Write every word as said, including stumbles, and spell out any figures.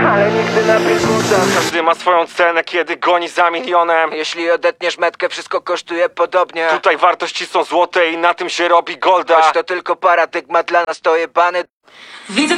ale nigdy na billboardach. Każdy ma swoją cenę, kiedy goni za milionem. Jeśli odetniesz metkę, wszystko kosztuje podobnie. Tutaj wartości są złote i na tym się robi golda. Choć to tylko paradygmat, dla nas to jebany. Widzę